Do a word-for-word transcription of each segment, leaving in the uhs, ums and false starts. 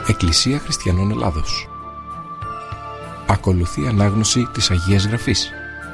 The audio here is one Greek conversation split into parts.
Εκκλησία Χριστιανών Ελλάδος. Ακολουθεί ανάγνωση της Αγίας Γραφής.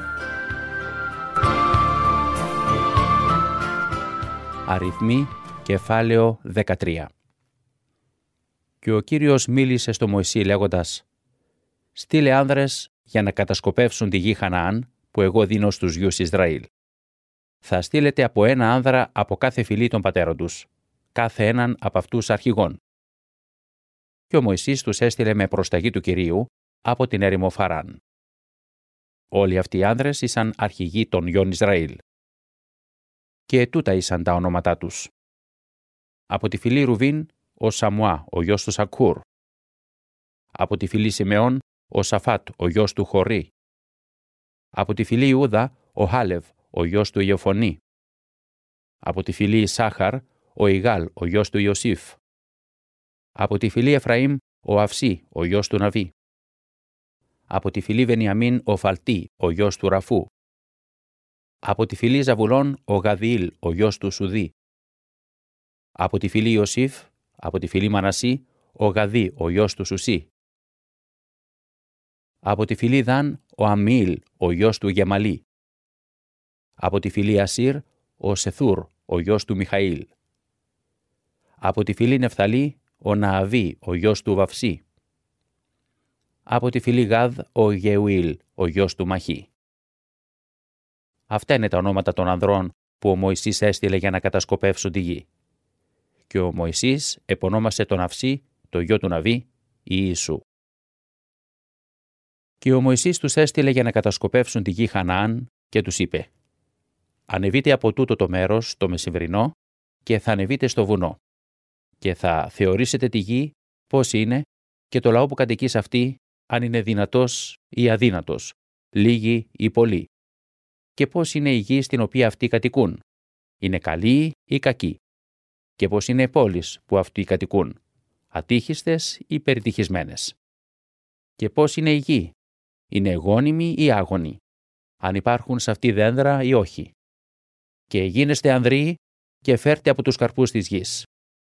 Αριθμοί, κεφάλαιο δεκατρία. Και ο Κύριος μίλησε στο Μωυσή λέγοντας: «Στείλε άνδρες για να κατασκοπεύσουν τη γη Χαναάν που εγώ δίνω στους γιους Ισραήλ. Θα στείλετε από ένα άνδρα από κάθε φυλή των πατέρων τους, κάθε έναν από αυτούς αρχηγών». Και ο Μωυσής τους έστειλε με προσταγή του Κυρίου από την έρημο Φαράν. Όλοι αυτοί οι άνδρες ήσαν αρχηγοί των γιων Ισραήλ. Και τούτα ήσαν τα ονόματά τους. Από τη φυλή Ρουβίν, ο Σαμουά, ο γιος του Σακούρ. Από τη φυλή Σιμεών, ο Σαφάτ, ο γιος του Χωρί. Από τη φυλή Ιούδα, ο Χάλευ, ο γιος του Ιωφωνή. Από τη φυλή Ισάχαρ, ο Ιγάλ, ο γιος του Ιωσήφ. Από τη φυλή Εφραήμ, ο Αυσί, ο γιος του Ναβί. Από τη φυλή Βενιαμίν, ο Φαλτί, ο γιος του Ραφού. Από τη φυλή Ζαβουλών, ο Γαδιήλ, ο γιος του Σουδί. Από τη φυλή Ιωσήφ, από τη φυλή Μανασί, ο Γαδί, ο γιος του Σουσί. Από τη φυλή Δαν, ο Αμμιήλ, ο γιος του Γεμαλί. Από τη φυλή Ασύρ, ο Σεθούρ, ο γιος του Μιχαήλ. Από τη φυλή Νεφθαλή, ο Νααβί, ο γιος του Βαυσί. Από τη φυλή Γάδ, ο Γεουήλ, ο γιος του Μαχί. Αυτά είναι τα ονόματα των ανδρών που ο Μωυσής έστειλε για να κατασκοπεύσουν τη γη. Και ο Μωυσής επωνόμασε τον Αυσί, το γιο του Ναβί, Ιησού. Και ο Μωυσής τους έστειλε για να κατασκοπεύσουν τη γη Χαναάν και τους είπε: «Ανεβείτε από τούτο το μέρος, το μεσημβρινό, και θα ανεβείτε στο βουνό. Και θα θεωρήσετε τη γη πώς είναι και το λαό που κατοικεί σε αυτή, αν είναι δυνατός ή αδύνατος, λίγοι ή πολλοί. Και πώς είναι η γη στην οποία αυτοί κατοικούν, είναι καλή ή κακή. Και πώς είναι οι πόλεις που αυτοί κατοικούν, ατύχιστες ή περιτυχισμένες. Και πώς είναι η γη, είναι γόνιμη ή άγονη, αν υπάρχουν σε αυτή δένδρα ή όχι. Και γίνεστε ανδροί και φέρτε από τους καρπούς της γης».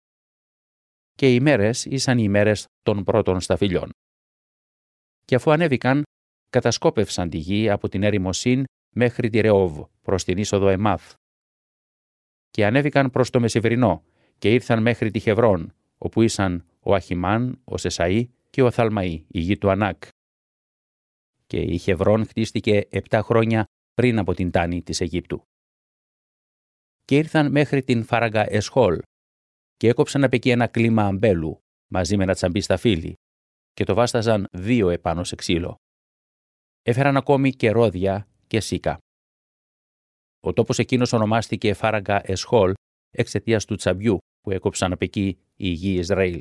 Και οι μέρες ήσαν οι μέρες των πρώτων σταφυλιών. Και αφού ανέβηκαν, κατασκόπευσαν τη γη από την έρημο Σιν μέχρι τη Ρεόβ, προς την είσοδο Εμάθ. Και ανέβηκαν προς το μεσημβρινό και ήρθαν μέχρι τη Χεβρών, όπου ήσαν ο Αχιμάν, ο Σεσαΐ και ο Θαλμαΐ, η γη του Ανάκ. Και η Χεβρών χτίστηκε επτά χρόνια πριν από την τάνη της Αιγύπτου. Και ήρθαν μέχρι την Φάραγγα Εσχόλ και έκοψαν απ' εκεί ένα κλίμα αμπέλου μαζί με ένα τσαμπί στα φύλλη και το βάσταζαν δύο επάνω σε ξύλο. Έφεραν ακόμη και ρόδια και σίκα. Ο τόπος εκείνος ονομάστηκε Φάραγγα Εσχόλ εξαιτίας του τσαμπιού που έκοψαν απ' εκεί οι γη Ισραήλ.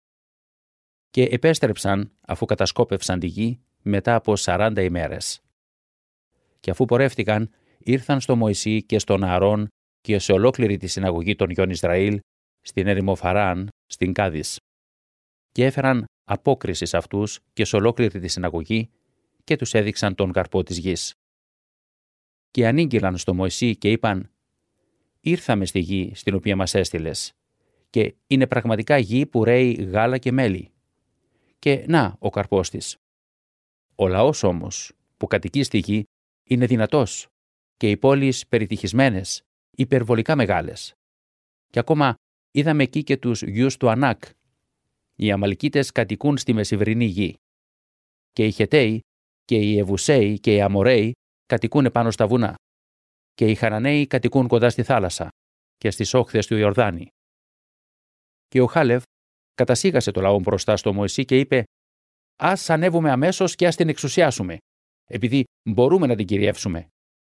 Και επέστρεψαν αφού κατασκόπευσαν τη γη μετά από σαράντα ημέρες. Και αφού πορεύτηκαν, ήρθαν στο Μωυσή και στον Ααρών και σε ολόκληρη τη συναγωγή των γιων Ισραήλ στην έρημο Φαράν, στην Κάδης. Και έφεραν απόκριση σε αυτούς και σε ολόκληρη τη συναγωγή και τους έδειξαν τον καρπό της γης. Και ανήγγυλαν στο Μωυσή και είπαν: «Ήρθαμε στη γη στην οποία μας έστειλες, και είναι πραγματικά γη που ρέει γάλα και μέλι. Και να ο καρπός της. Ο λαός όμως που κατοικεί στη γη είναι δυνατός και οι πόλεις περιτυχισμένες, υπερβολικά μεγάλες. Και ακόμα είδαμε εκεί και τους γιους του Ανάκ. Οι Αμαλικίτες κατοικούν στη μεσημβρινή γη. Και οι Χεταίοι και οι Εβουσαίοι και οι Αμοραίοι κατοικούν επάνω στα βουνά. Και οι Χαναναίοι κατοικούν κοντά στη θάλασσα και στις όχθες του Ιορδάνη». Και ο Χάλευ κατασίγασε το λαό μπροστά στο Μωυσή και είπε: «Ας ανέβουμε αμέσως και ας την εξουσιάσουμε, επειδή μπορούμε να την κυριεύσουμε».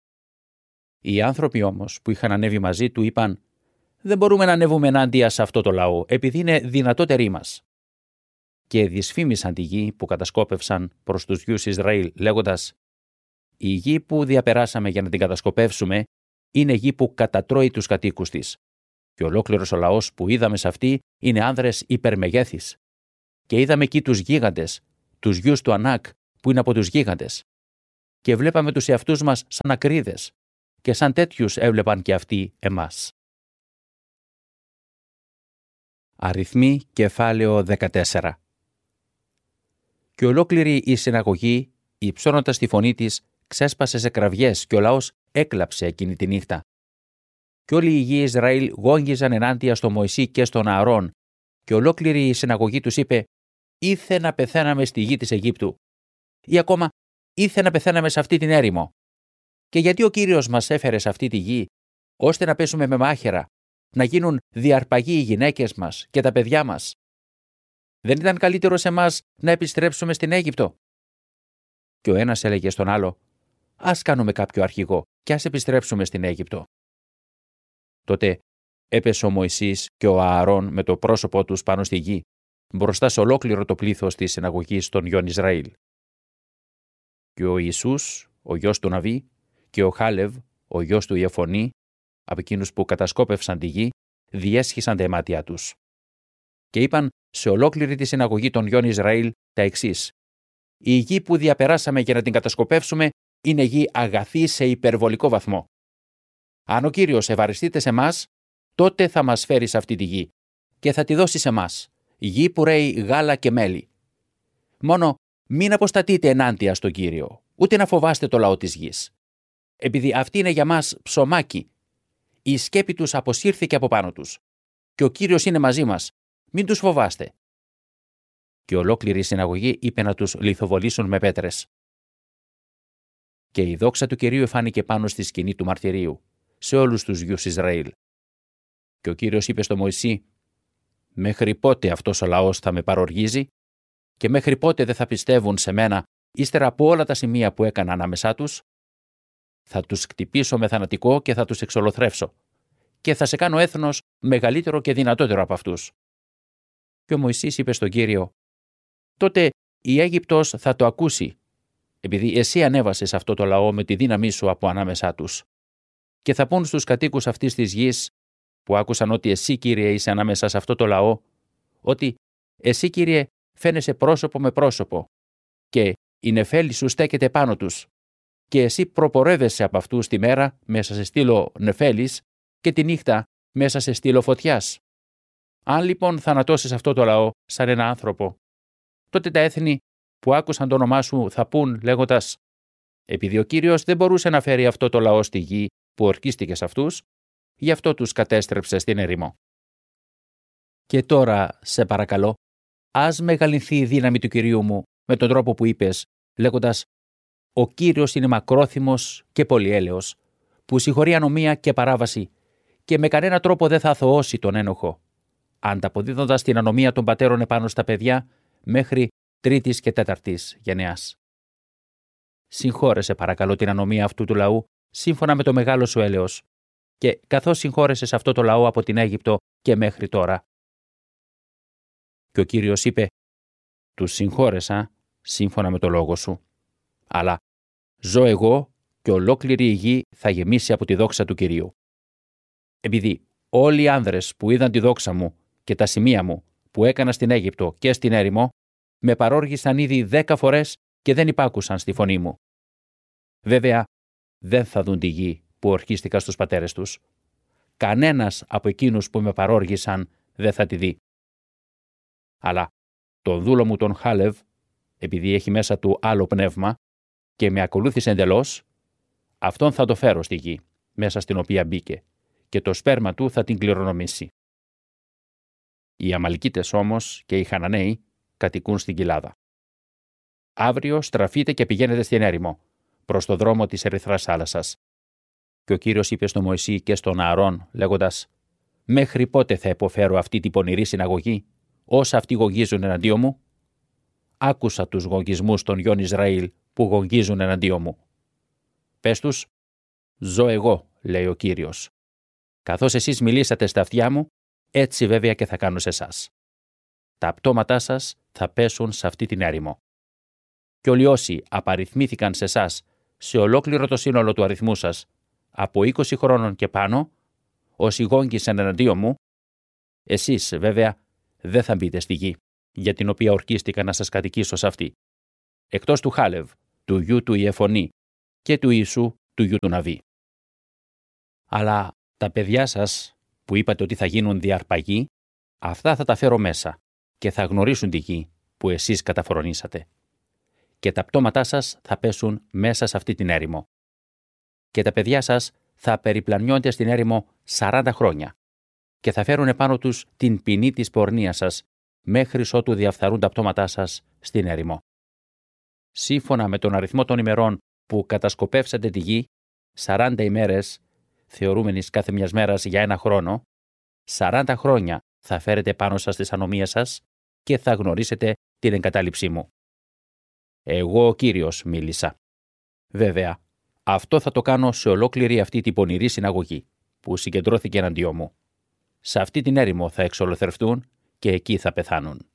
Οι άνθρωποι όμως που είχαν ανέβει μαζί του είπαν: «Δεν μπορούμε να ανέβουμε ενάντια σε αυτό το λαό, επειδή είναι δυνατότεροι μας». Και δυσφήμισαν τη γη που κατασκόπευσαν προς τους γιους Ισραήλ, λέγοντας: «Η γη που διαπεράσαμε για να την κατασκοπεύσουμε είναι γη που κατατρώει τους κατοίκους της. Και ολόκληρος ο λαός που είδαμε σε αυτή είναι άνδρες υπερμεγέθης. Και είδαμε εκεί τους γίγαντες, τους γιους του Ανάκ που είναι από τους γίγαντες. Και βλέπαμε τους εαυτούς μας σαν ακρίδες, και σαν τέτοιους έβλεπαν και αυτοί εμάς». Αριθμοί κεφάλαιο δεκατέσσερα. Και ολόκληρη η συναγωγή, υψώνοντας τη φωνή της, ξέσπασε σε κραυγές και ο λαός έκλαψε εκείνη τη νύχτα. Και όλοι οι γη Ισραήλ γόγγιζαν ενάντια στο Μωυσή και στον Ααρών, και ολόκληρη η συναγωγή τους είπε: «Ήθε να πεθαίναμε στη γη της Αιγύπτου, ή ακόμα ήθε να πεθαίναμε σε αυτή την έρημο. Και γιατί ο Κύριος μας έφερε σε αυτή τη γη, ώστε να πέσουμε με μάχαιρα, να γίνουν διαρπαγοί οι γυναίκες μας και τα παιδιά μας? Δεν ήταν καλύτερο σε εμάς να επιστρέψουμε στην Αίγυπτο?» Και ο ένας έλεγε στον άλλο: «Ας κάνουμε κάποιο αρχηγό και ας επιστρέψουμε στην Αίγυπτο». Τότε έπεσε ο Μωυσής και ο Ααρών με το πρόσωπό τους πάνω στη γη, μπροστά σε ολόκληρο το πλήθος της συναγωγής των γιών Ισραήλ. Και ο Ιησούς, ο γιος του Ναβί, και ο Χάλευ, ο γιος του Ιεφωνή, από εκείνους που κατασκόπευσαν τη γη, διέσχισαν τα αιμάτια τους. Και είπαν σε ολόκληρη τη συναγωγή των γιών Ισραήλ τα εξής: «Η γη που διαπεράσαμε για να την κατασκοπεύσουμε είναι γη αγαθή σε υπερβολικό βαθμό. Αν ο Κύριος ευαριστείται σε μας, τότε θα μας φέρει σε αυτή τη γη και θα τη δώσει σε μας, γη που ρέει γάλα και μέλι. Μόνο μην αποστατείτε ενάντια στον Κύριο, ούτε να φοβάστε το λαό της γης. Επειδή αυτή είναι για μας ψωμάκι, η σκέπη τους αποσύρθηκε από πάνω τους και ο Κύριος είναι μαζί μας, μην τους φοβάστε». Και ολόκληρη η συναγωγή είπε να τους λιθοβολήσουν με πέτρες. Και η δόξα του Κυρίου εφάνηκε πάνω στη σκηνή του μαρτυρίου, σε όλους τους γιους Ισραήλ. Και ο Κύριος είπε στο Μωυσή: «Μέχρι πότε αυτός ο λαός θα με παροργίζει και μέχρι πότε δεν θα πιστεύουν σε μένα ύστερα από όλα τα σημεία που έκανα ανάμεσά τους? Θα τους χτυπήσω με θανατικό και θα τους εξολοθρεύσω και θα σε κάνω έθνος μεγαλύτερο και δυνατότερο από αυτούς». Και ο Μωυσής είπε στον Κύριο: «Τότε η Αίγυπτος θα το ακούσει, επειδή εσύ ανέβασες αυτό το λαό με τη δύναμή σου από ανάμεσά τους. Και θα πούν στους κατοίκους αυτής της γης, που άκουσαν ότι εσύ, Κύριε, είσαι ανάμεσα σε αυτό το λαό, ότι εσύ, Κύριε, φαίνεσαι πρόσωπο με πρόσωπο και η νεφέλη σου στέκεται πάνω τους και εσύ προπορεύεσαι από αυτούς τη μέρα μέσα σε στήλο νεφέλης και τη νύχτα μέσα σε στήλο φωτιάς. Αν λοιπόν θανατώσεις αυτό το λαό σαν ένα άνθρωπο, τότε τα έθνη που άκουσαν το όνομά σου θα πούν λέγοντας: επειδή ο Κύριος δεν μπορούσε να φέρει αυτό το λαό στη γη που ορκίστηκε σε αυτούς, γι' αυτό τους κατέστρεψε στην έρημο. Και τώρα, σε παρακαλώ, ας μεγαλυνθεί η δύναμη του Κυρίου μου με τον τρόπο που είπες, λέγοντας: ο Κύριος είναι μακρόθυμος και πολυέλεος, που συγχωρεί ανομία και παράβαση και με κανένα τρόπο δεν θα αθωώσει τον ένοχο, ανταποδίδοντας την ανομία των πατέρων επάνω στα παιδιά μέχρι τρίτης και τέταρτης γενεάς. Συγχώρεσε παρακαλώ την ανομία αυτού του λαού σύμφωνα με το μεγάλο σου έλεος και καθώς συγχώρεσες αυτό το λαό από την Αίγυπτο και μέχρι τώρα». Και ο Κύριος είπε: «Τους συγχώρεσα σύμφωνα με το λόγο σου, αλλά ζω εγώ και ολόκληρη η γη θα γεμίσει από τη δόξα του Κυρίου. Επειδή όλοι οι άνδρες που είδαν τη δόξα μου και τα σημεία μου που έκανα στην Αίγυπτο και στην έρημο, με παρόργησαν ήδη δέκα φορές και δεν υπάκουσαν στη φωνή μου. Βέβαια, δεν θα δουν τη γη που ορκίστηκα στους πατέρες τους. Κανένας από εκείνους που με παρόργησαν δεν θα τη δει. Αλλά τον δούλο μου τον Χάλευ, επειδή έχει μέσα του άλλο πνεύμα και με ακολούθησε εντελώς, αυτόν θα το φέρω στη γη, μέσα στην οποία μπήκε, και το σπέρμα του θα την κληρονομήσει. Οι Αμαλικίτες όμως και οι Χαναναίοι κατοικούν στην κοιλάδα. Αύριο στραφείτε και πηγαίνετε στην έρημο, προς το δρόμο της ερυθράς θάλασσας». Και ο Κύριος είπε στο Μωυσή και στον Ααρών, λέγοντας: «Μέχρι πότε θα υποφέρω αυτή την πονηρή συναγωγή, όσα αυτοί γογγίζουν εναντίον μου? Άκουσα τους γογγισμούς των γιών Ισραήλ που γογγίζουν εναντίον μου. Πες τους: ζω εγώ, λέει ο Κύριος. Καθώς εσείς μιλήσατε στα αυτιά μου, έτσι βέβαια και θα κάνω σε εσάς. Τα πτώματά σας θα πέσουν σε αυτή την έρημο. Και όλοι όσοι απαριθμήθηκαν σε εσάς σε ολόκληρο το σύνολο του αριθμού σας, από είκοσι χρόνων και πάνω, όσοι γόγγισαν εναντίον μου, εσείς βέβαια δεν θα μπείτε στη γη, για την οποία ορκίστηκα να σας κατοικήσω σε αυτή, εκτός του Χάλευ, του γιου του Ιεφωνή και του Ιησού, του γιου του Ναβί. Αλλά τα παιδιά σας, που είπατε ότι θα γίνουν διαρπαγοί, Αυτά θα τα φέρω μέσα και θα γνωρίσουν τη γη που εσείς καταφρονήσατε. Και τα πτώματά σας θα πέσουν μέσα σε αυτή την έρημο. Και τα παιδιά σας θα περιπλανιόνται στην έρημο σαράντα χρόνια και θα φέρουν επάνω τους την ποινή της πορνείας σας μέχρι ότου διαφθαρούν τα πτώματά σας στην έρημο. Σύμφωνα με τον αριθμό των ημερών που κατασκοπεύσατε τη γη, σαράντα ημέρες, θεωρούμενης κάθε μιας μέρας για ένα χρόνο, σαράντα χρόνια θα φέρετε πάνω σας τις ανομίες σας και θα γνωρίσετε την εγκατάλειψή μου. Εγώ ο Κύριος μίλησα. Βέβαια, αυτό θα το κάνω σε ολόκληρη αυτή την πονηρή συναγωγή που συγκεντρώθηκε εναντιό μου. Σε αυτή την έρημο θα εξολοθρευτούν και εκεί θα πεθάνουν.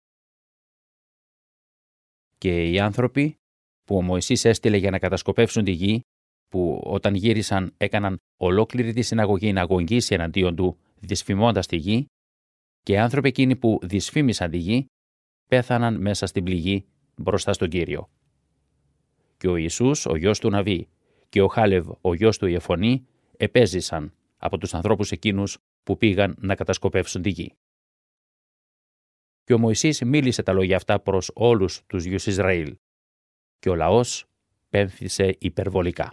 Και οι άνθρωποι που ο Μωυσής έστειλε για να κατασκοπεύσουν τη γη, που όταν γύρισαν έκαναν ολόκληρη τη συναγωγή να αγωνγήσει εναντίον του, δυσφημώντας τη γη, και οι άνθρωποι εκείνοι που δυσφήμισαν τη γη, πέθαναν μέσα στην πληγή μπροστά στον Κύριο. Και ο Ιησούς, ο γιος του Ναβί, και ο Χάλευ, ο γιος του Ιεφωνή, επέζησαν από τους ανθρώπους εκείνους που πήγαν να κατασκοπεύσουν τη γη. Και ο Μωυσής μίλησε τα λόγια αυτά προς όλους τους γιους Ισραήλ, και ο λαός πέμφθησε υπερβολικά.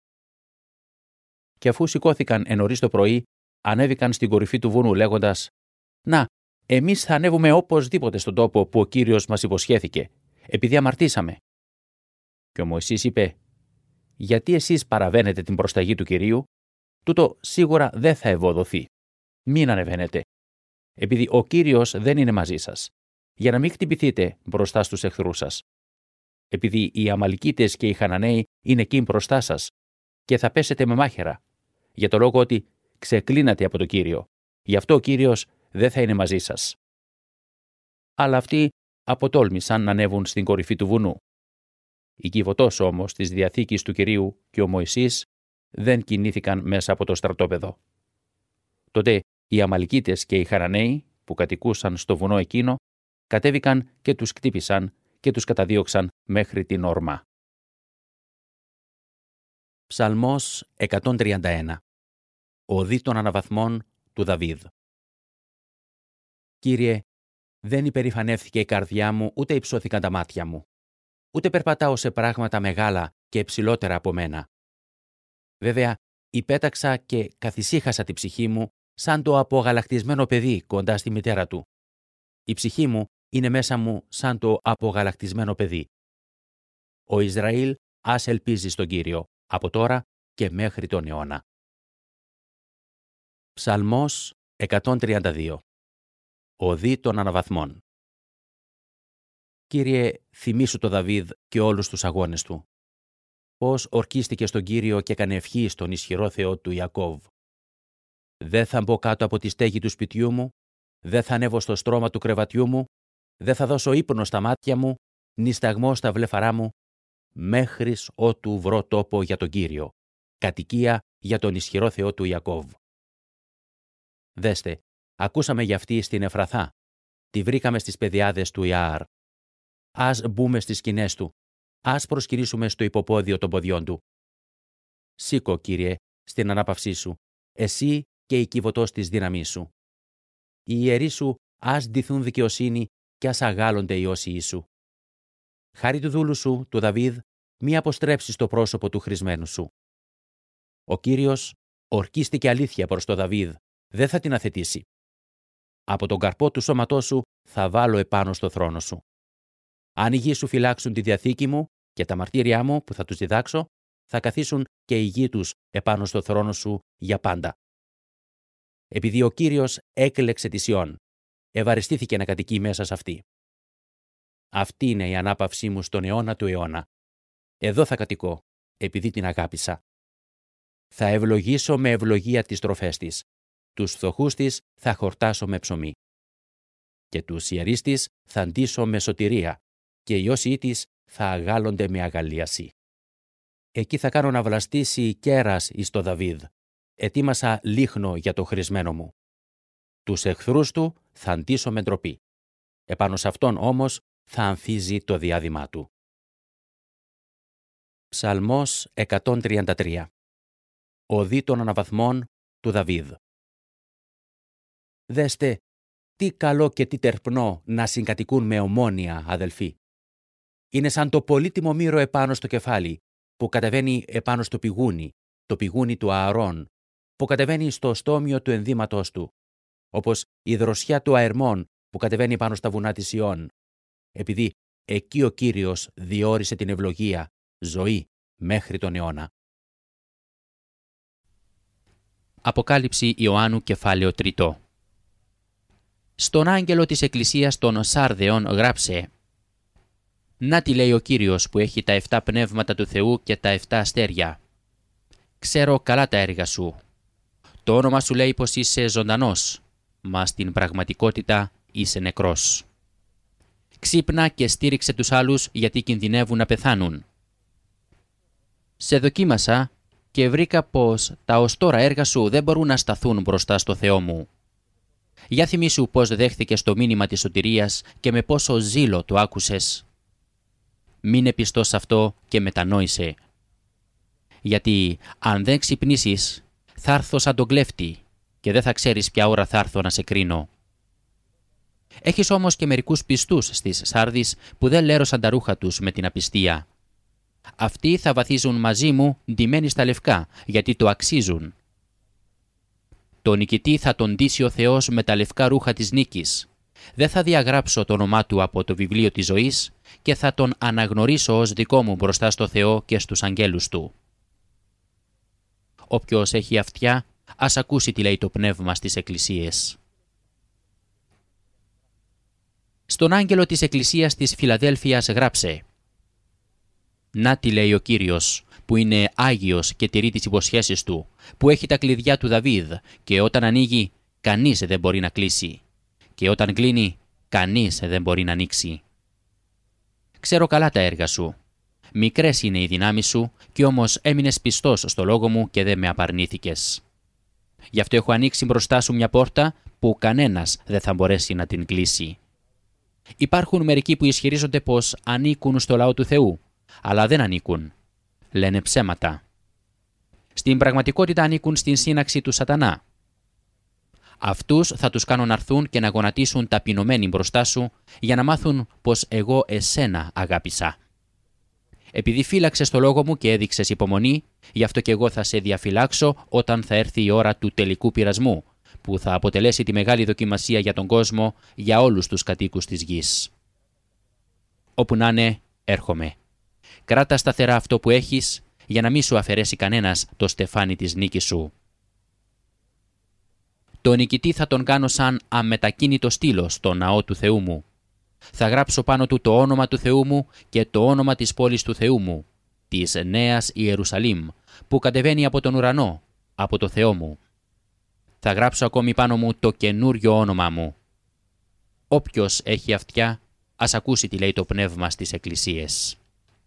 Και αφού σηκώθηκαν εν νωρίς το πρωί, ανέβηκαν στην κορυφή του βουνού λέγοντας «Να, εμείς θα ανέβουμε οπωσδήποτε στον τόπο που ο Κύριος μας υποσχέθηκε, επειδή αμαρτήσαμε». Και ο Μωυσής είπε «Γιατί εσείς παραβαίνετε την προσταγή του Κυρίου, τούτο σίγουρα δεν θα ευωδοθεί. Μην ανεβαίνετε, επειδή ο Κύριος δεν είναι μαζί σας, για να μην χτυπηθείτε μπροστά στους εχθρούς σας. Επειδή οι Αμαλικίτες και οι Χαναναίοι είναι εκεί μπροστά σας και θα πέσετε με μάχαιρα, για το λόγο ότι ξεκλίνατε από το Κύριο. Γι' αυτό ο Κύριος δεν θα είναι μαζί σας». Αλλά αυτοί αποτόλμησαν να ανέβουν στην κορυφή του βουνού. Η κυβωτός όμως της Διαθήκης του Κυρίου και ο Μωυσής δεν κινήθηκαν μέσα από το στρατόπεδο. Τότε οι Αμαλικίτες και οι Χαναναίοι που κατοικούσαν στο βουνό εκείνο κατέβηκαν και τους κτύπησαν και τους καταδίωξαν μέχρι την Όρμα. Ψαλμός εκατόν τριάντα ένα. Οδή των αναβαθμών του Δαβίδ. Κύριε, δεν υπερηφανεύθηκε η καρδιά μου, ούτε υψώθηκαν τα μάτια μου, ούτε περπατάω σε πράγματα μεγάλα και υψηλότερα από μένα. Βέβαια, υπέταξα και καθησύχασα τη ψυχή μου σαν το απογαλακτισμένο παιδί κοντά στη μητέρα του. Η ψυχή μου είναι μέσα μου σαν το απογαλακτισμένο παιδί. Ο Ισραήλ ας ελπίζει στον Κύριο, από τώρα και μέχρι τον αιώνα. Ψαλμός εκατόν τριάντα δύο. Οδή των αναβαθμών. Κύριε, θυμήσου το Δαβίδ και όλους τους αγώνες του. Πώς ορκίστηκε στον Κύριο και έκανε ευχή στον ισχυρό Θεό του Ιακώβ. Δεν θα μπω κάτω από τη στέγη του σπιτιού μου, δεν θα ανέβω στο στρώμα του κρεβατιού μου, δεν θα δώσω ύπνο στα μάτια μου, νη σταγμό στα βλέφαρά μου, μέχρις ότου βρω τόπο για τον Κύριο, κατοικία για τον ισχυρό Θεό του Ιακώβ. Δέστε, ακούσαμε για αυτή στην Εφραθά, τη βρήκαμε στις πεδιάδες του Ιαάρ. Ας μπούμε στις σκηνές του, ας προσκυνήσουμε στο υποπόδιο των ποδιών του. Σήκω, Κύριε, στην ανάπαυσή σου, εσύ και η κύβωτος της δύναμής σου. Οι ιεροί σου ας ντυθούν δικαιοσύνη και ας αγάλλονται οι όσοι σου. Χάρη του δούλου σου, του Δαβίδ, μη αποστρέψεις το πρόσωπο του χρησμένου σου. Ο Κύριος ορκίστηκε αλήθεια προς το Δαβίδ, δεν θα την αθετήσει. Από τον καρπό του σώματός σου θα βάλω επάνω στο θρόνο σου. Αν οι γη σου φυλάξουν τη διαθήκη μου και τα μαρτύρια μου που θα τους διδάξω, θα καθίσουν και οι γη τους επάνω στο θρόνο σου για πάντα. Επειδή ο Κύριος έκλεξε τη Σιών, ευαριστήθηκε να κατοικεί μέσα σε αυτή. Αυτή είναι η ανάπαυσή μου στον αιώνα του αιώνα. Εδώ θα κατοικώ, επειδή την αγάπησα. Θα ευλογήσω με ευλογία τις τροφές της. Τους φτωχούς της θα χορτάσω με ψωμί. Και τους ιερείς της θα ντύσω με σωτηρία, και οι όσοι της θα αγάλλονται με αγαλίαση. Εκεί θα κάνω να βλαστήσει κέρας εις το Δαβίδ. Ετοίμασα λίχνο για το χρησμένο μου. Τους εχθρούς του θα ντύσω με ντροπή. Επάνω σε αυτόν όμως θα ανθίζει το διάδημά του. Ψαλμός εκατόν τριάντα τρία. Οδή των αναβαθμών του Δαβίδ. Δέστε, Τι καλό και τι τερπνό να συγκατοικούν με ομόνοια, αδελφοί. Είναι σαν το πολύτιμο μύρο επάνω στο κεφάλι, που κατεβαίνει επάνω στο πηγούνι, το πηγούνι του Ααρών, που κατεβαίνει στο στόμιο του ενδύματός του, όπως η δροσιά του Αερμών που κατεβαίνει πάνω στα βουνά της Ιών, επειδή εκεί ο Κύριος διόρισε την ευλογία, ζωή μέχρι τον αιώνα. Αποκάλυψη Ιωάννου κεφάλαιο τρίτο. Στον άγγελο της Εκκλησίας των Σάρδεων γράψε: «Να τι λέει ο Κύριος που έχει τα εφτά πνεύματα του Θεού και τα εφτά αστέρια. Ξέρω καλά τα έργα σου. Το όνομα σου λέει πως είσαι ζωντανός, μα στην πραγματικότητα είσαι νεκρός. Ξύπνα και στήριξε τους άλλους γιατί κινδυνεύουν να πεθάνουν. Σε δοκίμασα και βρήκα πως τα ως τώρα έργα σου δεν μπορούν να σταθούν μπροστά στο Θεό μου. Για θυμήσου πως δέχθηκες το μήνυμα της σωτηρίας και με πόσο ζήλο το άκουσες. Μείνε πιστός σε αυτό και μετανόησε. Γιατί αν δεν ξυπνήσεις, θα έρθω σαν τον κλέφτη και δεν θα ξέρεις ποια ώρα θα έρθω να σε κρίνω. Έχεις όμως και μερικούς πιστούς στις Σάρδεις που δεν λέρωσαν τα ρούχα τους με την απιστία. Αυτοί θα βαθίζουν μαζί μου ντυμένοι στα λευκά, γιατί το αξίζουν. Το νικητή θα τον ντύσει ο Θεός με τα λευκά ρούχα της νίκης. Δεν θα διαγράψω το όνομά του από το βιβλίο της ζωής και θα τον αναγνωρίσω ως δικό μου μπροστά στο Θεό και στους αγγέλους του. Όποιος έχει αυτιά, ας ακούσει τι λέει το πνεύμα στις εκκλησίες». Στον άγγελο της Εκκλησίας της Φιλαδέλφειας γράψε: «Να τι λέει ο Κύριος, που είναι Άγιος και τηρεί τις υποσχέσεις του, που έχει τα κλειδιά του Δαβίδ και όταν ανοίγει, κανείς δεν μπορεί να κλείσει και όταν κλείνει, κανείς δεν μπορεί να ανοίξει. Ξέρω καλά τα έργα σου. Μικρές είναι οι δυνάμεις σου και όμως έμεινες πιστός στο λόγο μου και δεν με απαρνήθηκες. Γι' αυτό έχω ανοίξει μπροστά σου μια πόρτα που κανένας δεν θα μπορέσει να την κλείσει. Υπάρχουν μερικοί που ισχυρίζονται πως ανήκουν στο λαό του Θεού, αλλά δεν ανήκουν. Λένε ψέματα. Στην πραγματικότητα ανήκουν στην σύναξη του Σατανά. Αυτούς θα τους κάνω να έρθουν και να γονατίσουν ταπεινωμένοι μπροστά σου για να μάθουν πως εγώ εσένα αγάπησα. Επειδή φύλαξες το λόγο μου και έδειξες υπομονή, γι' αυτό και εγώ θα σε διαφυλάξω όταν θα έρθει η ώρα του τελικού πειρασμού, που θα αποτελέσει τη μεγάλη δοκιμασία για τον κόσμο, για όλους τους κατοίκους της γης. Όπου να είναι, έρχομαι. Κράτα σταθερά αυτό που έχεις, για να μην σου αφαιρέσει κανένας το στεφάνι της νίκης σου. Το νικητή θα τον κάνω σαν αμετακίνητο στήλο στο ναό του Θεού μου. Θα γράψω πάνω του το όνομα του Θεού μου και το όνομα της πόλης του Θεού μου, της Νέας Ιερουσαλήμ, που κατεβαίνει από τον ουρανό, από το Θεό μου. Θα γράψω ακόμη πάνω μου το καινούριο όνομα μου. Όποιος έχει αυτιά, ας ακούσει τι λέει το πνεύμα στις εκκλησίες».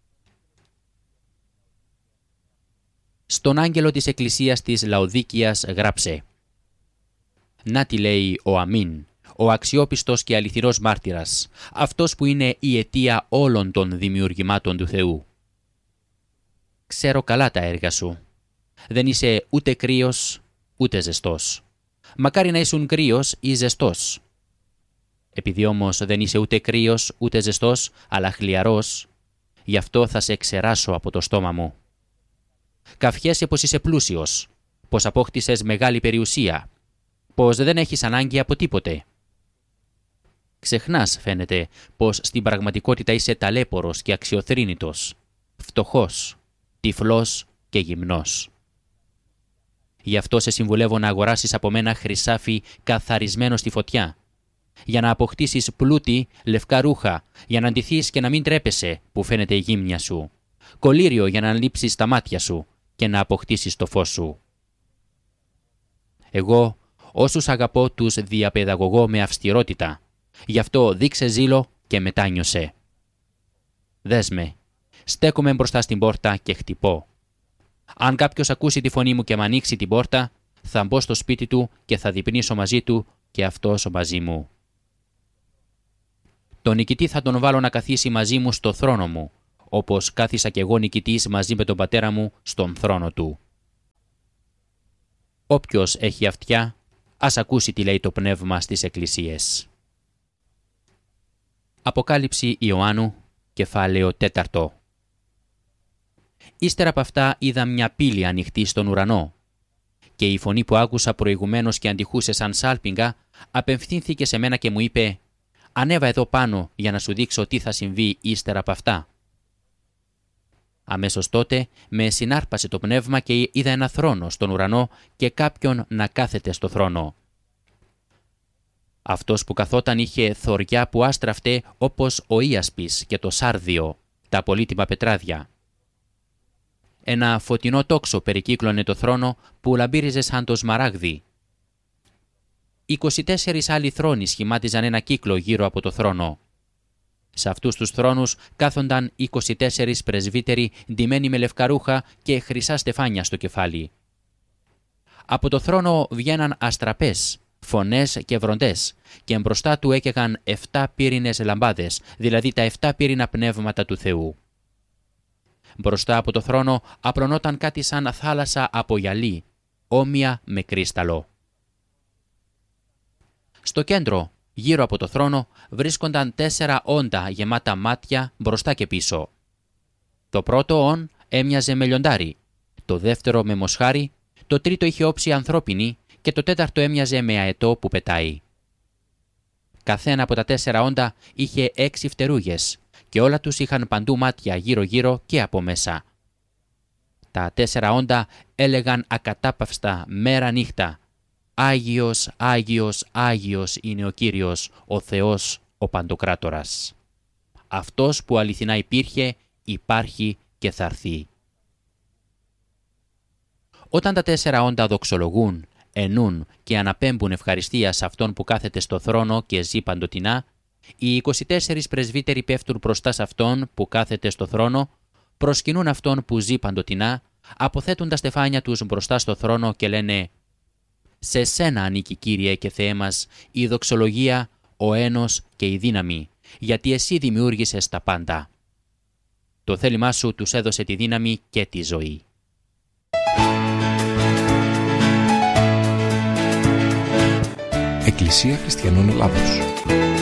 Στον άγγελο της εκκλησίας της Λαοδίκειας γράψε: «Να τι λέει ο Αμήν, ο αξιόπιστος και αληθινός μάρτυρας, αυτός που είναι η αιτία όλων των δημιουργημάτων του Θεού. Ξέρω καλά τα έργα σου. Δεν είσαι ούτε κρύος, ούτε ζεστός. Μακάρι να ήσουν κρύος ή ζεστός. Επειδή όμως δεν είσαι ούτε κρύος, ούτε ζεστός, αλλά χλιαρός, γι' αυτό θα σε εξεράσω από το στόμα μου. Καυχέσαι πως είσαι πλούσιος, πως απόκτησες μεγάλη περιουσία, πως δεν έχεις ανάγκη από τίποτε. Ξεχνάς, φαίνεται, πως στην πραγματικότητα είσαι ταλέπορος και αξιοθρήνητος, φτωχός, τυφλός και γυμνός. Γι' αυτό σε συμβουλεύω να αγοράσεις από μένα χρυσάφι καθαρισμένο στη φωτιά, για να αποκτήσεις πλούτη, λευκά ρούχα, για να ντυθείς και να μην τρέπεσαι που φαίνεται η γύμνια σου, κολύριο για να λείψεις τα μάτια σου και να αποκτήσεις το φως σου. Εγώ όσους αγαπώ τους διαπαιδαγωγώ με αυστηρότητα, γι' αυτό δείξε ζήλο και μετάνιωσε. Δες με, στέκομαι μπροστά στην πόρτα και χτυπώ. Αν κάποιος ακούσει τη φωνή μου και μ' ανοίξει την πόρτα, θα μπω στο σπίτι του και θα διπνήσω μαζί του και αυτός μαζί μου. Τον νικητή θα τον βάλω να καθίσει μαζί μου στο θρόνο μου, όπως κάθισα κι εγώ νικητής μαζί με τον πατέρα μου στον θρόνο του. Όποιος έχει αυτιά, Ας ακούσει τι λέει το Πνεύμα στις Εκκλησίες. Αποκάλυψη Ιωάννου, κεφάλαιο τέταρτο. Ύστερα από αυτά είδα μια πύλη ανοιχτή στον ουρανό και η φωνή που άκουσα προηγουμένως και αντιχούσε σαν σάλπιγγα απευθύνθηκε σε μένα και μου είπε «Ανέβα εδώ πάνω για να σου δείξω τι θα συμβεί ύστερα από αυτά». Αμέσως τότε με συνάρπασε το πνεύμα και είδα ένα θρόνο στον ουρανό και κάποιον να κάθεται στο θρόνο. Αυτός που καθόταν είχε θωριά που άστραφτε όπως ο ίασπης και το σάρδιο, τα πολύτιμα πετράδια. Ένα φωτεινό τόξο περικύκλωνε το θρόνο που λαμπύριζε σαν το σμαράγδι. είκοσι τέσσερις άλλοι θρόνοι σχημάτιζαν ένα κύκλο γύρω από το θρόνο. Σε αυτούς τους θρόνους κάθονταν είκοσι τέσσερις πρεσβύτεροι ντυμένοι με λευκαρούχα και χρυσά στεφάνια στο κεφάλι. Από το θρόνο βγαίναν αστραπές, φωνές και βροντές και μπροστά του έκαιγαν εφτά πύρινες λαμπάδες, δηλαδή τα εφτά πύρινα πνεύματα του Θεού. Μπροστά από το θρόνο απλωνόταν κάτι σαν θάλασσα από γυαλί, όμοια με κρίσταλο. Στο κέντρο, γύρω από το θρόνο, βρίσκονταν τέσσερα όντα γεμάτα μάτια μπροστά και πίσω. Το πρώτο όν έμοιαζε με λιοντάρι, το δεύτερο με μοσχάρι, το τρίτο είχε όψη ανθρώπινη και το τέταρτο έμοιαζε με αετό που πετάει. Καθένα από τα τέσσερα όντα είχε έξι φτερούγες και όλα τους είχαν παντού μάτια γύρω-γύρω και από μέσα. Τα τέσσερα όντα έλεγαν ακατάπαυστα μέρα νύχτα «Άγιος, Άγιος, Άγιος είναι ο Κύριος, ο Θεός, ο Παντοκράτορας. Αυτός που αληθινά υπήρχε, υπάρχει και θα έρθει». Όταν τα τέσσερα όντα δοξολογούν, ενούν και αναπέμπουν ευχαριστία σε αυτόν που κάθεται στο θρόνο και ζει παντοτινά, οι είκοσι τέσσερις πρεσβύτεροι πέφτουν μπροστά σε αυτόν που κάθεται στο θρόνο, προσκυνούν αυτόν που ζει παντοτινά, αποθέτουν τα στεφάνια τους μπροστά στο θρόνο και λένε «Σε σένα ανήκει, Κύριε και Θεέ μας, η δοξολογία, ο ένος και η δύναμη, γιατί εσύ δημιούργησες τα πάντα. Το θέλημά σου τους έδωσε τη δύναμη και τη ζωή». Εκκλησία Χριστιανών Ελλάδος.